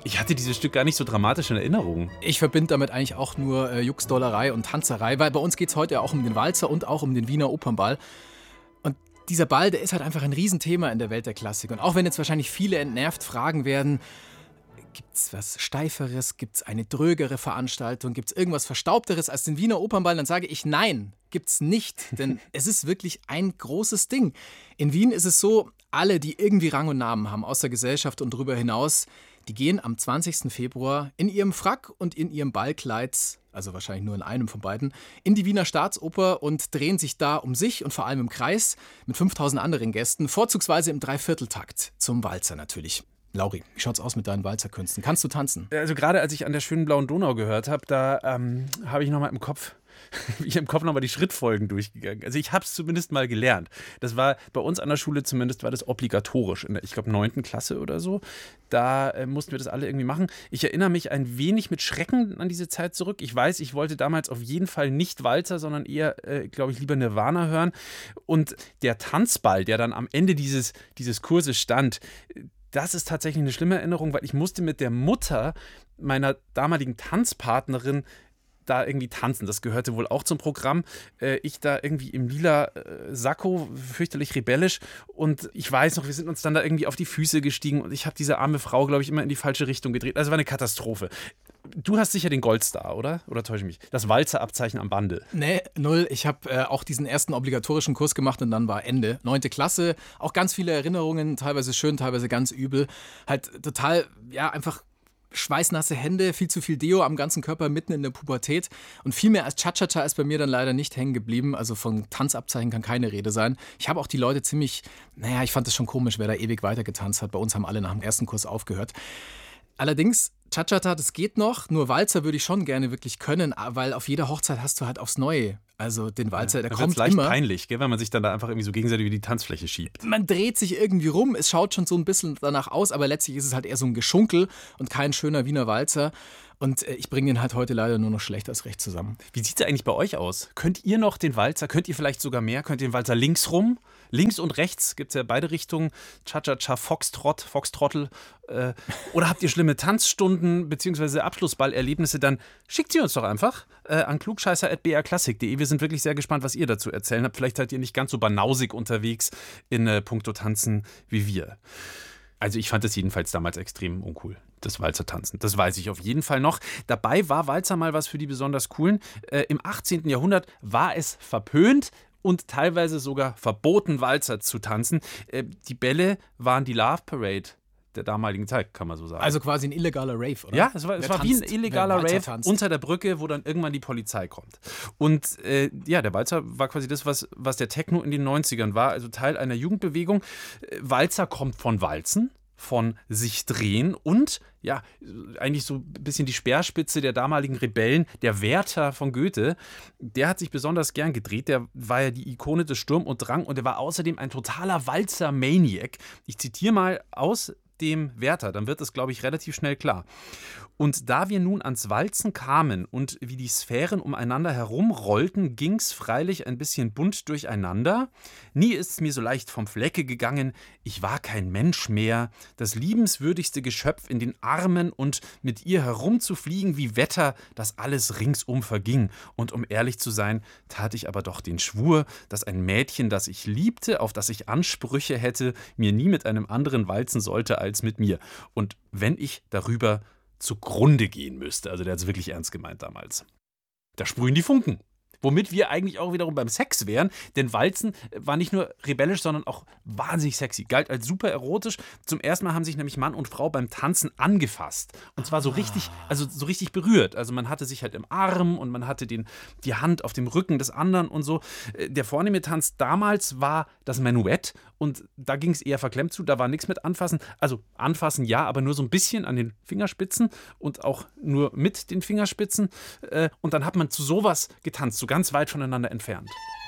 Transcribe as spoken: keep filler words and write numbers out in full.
Ich hatte dieses Stück gar nicht so dramatisch in Erinnerung. Ich verbinde damit eigentlich auch nur äh, Juxdollerei und Tanzerei, weil bei uns geht es heute ja auch um den Walzer und auch um den Wiener Opernball. Und dieser Ball, der ist halt einfach ein Riesenthema in der Welt der Klassik. Und auch wenn jetzt wahrscheinlich viele entnervt fragen werden, gibt es was Steiferes, gibt es eine drögere Veranstaltung, gibt es irgendwas Verstaubteres als den Wiener Opernball, dann sage ich nein, gibt es nicht, denn es ist wirklich ein großes Ding. In Wien ist es so, alle, die irgendwie Rang und Namen haben aus der Gesellschaft und darüber hinaus, die gehen am zwanzigsten Februar in ihrem Frack und in ihrem Ballkleid, also wahrscheinlich nur in einem von beiden, in die Wiener Staatsoper und drehen sich da um sich und vor allem im Kreis mit fünftausend anderen Gästen, vorzugsweise im Dreivierteltakt, zum Walzer natürlich. Lauri, wie schaut's aus mit deinen Walzerkünsten? Kannst du tanzen? Also gerade als ich an der schönen blauen Donau gehört habe, da ähm, habe ich nochmal im Kopf, ich im Kopf nochmal die Schrittfolgen durchgegangen. Also ich habe es zumindest mal gelernt. Das war bei uns an der Schule zumindest, war das obligatorisch. In der, ich glaube, neunten Klasse oder so. Da äh, mussten wir das alle irgendwie machen. Ich erinnere mich ein wenig mit Schrecken an diese Zeit zurück. Ich weiß, ich wollte damals auf jeden Fall nicht Walzer, sondern eher, äh, glaube ich, lieber Nirvana hören. Und der Tanzball, der dann am Ende dieses, dieses Kurses stand, das ist tatsächlich eine schlimme Erinnerung, weil ich musste mit der Mutter meiner damaligen Tanzpartnerin da irgendwie tanzen. Das gehörte wohl auch zum Programm. Äh, ich da irgendwie im lila äh, Sakko, fürchterlich rebellisch. Und ich weiß noch, wir sind uns dann da irgendwie auf die Füße gestiegen und ich habe diese arme Frau, glaube ich, immer in die falsche Richtung gedreht. Also war eine Katastrophe. Du hast sicher den Goldstar, oder? Oder täusche ich mich? Das Walzerabzeichen am Bande. Nee, null. Ich habe äh, auch diesen ersten obligatorischen Kurs gemacht und dann war Ende. Neunte Klasse, auch ganz viele Erinnerungen, teilweise schön, teilweise ganz übel. Halt total, ja, einfach schweißnasse Hände, viel zu viel Deo am ganzen Körper mitten in der Pubertät. Und viel mehr als Cha-Cha-Cha ist bei mir dann leider nicht hängen geblieben. Also von Tanzabzeichen kann keine Rede sein. Ich habe auch die Leute ziemlich, naja, ich fand das schon komisch, wer da ewig weiter getanzt hat. Bei uns haben alle nach dem ersten Kurs aufgehört. Allerdings, Cha-Cha-Cha, das geht noch. Nur Walzer würde ich schon gerne wirklich können, weil auf jeder Hochzeit hast du halt aufs Neue. Also den Walzer, der da kommt leicht immer. Peinlich, gell, wenn man sich dann da einfach irgendwie so gegenseitig über die Tanzfläche schiebt. Man dreht sich irgendwie rum, es schaut schon so ein bisschen danach aus, aber letztlich ist es halt eher so ein Geschunkel und kein schöner Wiener Walzer. Und ich bringe den halt heute leider nur noch schlecht als recht zusammen. Wie sieht es eigentlich bei euch aus? Könnt ihr noch den Walzer, könnt ihr vielleicht sogar mehr? Könnt ihr den Walzer links rum? Links und rechts gibt es ja beide Richtungen. Cha-Cha-Cha, Foxtrott, Foxtrottel. Äh, oder habt ihr schlimme Tanzstunden bzw. Abschlussballerlebnisse? Dann schickt sie uns doch einfach äh, an klugscheißer at b r klassik punkt d e. Wir sind wirklich sehr gespannt, was ihr dazu erzählen habt. Vielleicht seid ihr nicht ganz so banausig unterwegs in äh, puncto Tanzen wie wir. Also ich fand das jedenfalls damals extrem uncool, das Walzertanzen. Das weiß ich auf jeden Fall noch. Dabei war Walzer mal was für die besonders Coolen. Äh, Im achtzehnten Jahrhundert war es verpönt und teilweise sogar verboten, Walzer zu tanzen. Äh, die Bälle waren die Love Parade der damaligen Zeit, kann man so sagen. Also quasi ein illegaler Rave, oder? Ja, es war, es war wie ein illegaler Rave tanzt. unter der Brücke, wo dann irgendwann die Polizei kommt. Und äh, ja, der Walzer war quasi das, was, was der Techno in den neunzigern war, also Teil einer Jugendbewegung. Walzer kommt von Walzen, von sich drehen und ja, eigentlich so ein bisschen die Speerspitze der damaligen Rebellen, der Werther von Goethe, der hat sich besonders gern gedreht, der war ja die Ikone des Sturm und Drang und der war außerdem ein totaler Walzer-Maniac. Ich zitiere mal aus dem Werther, dann wird es, glaube ich, relativ schnell klar. Und da wir nun ans Walzen kamen und wie die Sphären umeinander herumrollten, ging's freilich ein bisschen bunt durcheinander. Nie ist's mir so leicht vom Flecke gegangen, ich war kein Mensch mehr, das liebenswürdigste Geschöpf in den Armen und mit ihr herumzufliegen wie Wetter, dass alles ringsum verging. Und um ehrlich zu sein, tat ich aber doch den Schwur, dass ein Mädchen, das ich liebte, auf das ich Ansprüche hätte, mir nie mit einem anderen walzen sollte als mit mir. Und wenn ich darüber zugrunde gehen müsste. Also der hat es wirklich ernst gemeint damals. Da sprühen die Funken. Womit wir eigentlich auch wiederum beim Sex wären, denn Walzen war nicht nur rebellisch, sondern auch wahnsinnig sexy. Galt als super erotisch. Zum ersten Mal haben sich nämlich Mann und Frau beim Tanzen angefasst. Und zwar so richtig, also so richtig berührt. Also man hatte sich halt im Arm und man hatte den, die Hand auf dem Rücken des anderen und so. Der vornehme Tanz damals war das Menuett und da ging es eher verklemmt zu, da war nichts mit anfassen. Also anfassen ja, aber nur so ein bisschen an den Fingerspitzen und auch nur mit den Fingerspitzen. Und dann hat man zu sowas getanzt, so ganz weit voneinander entfernt.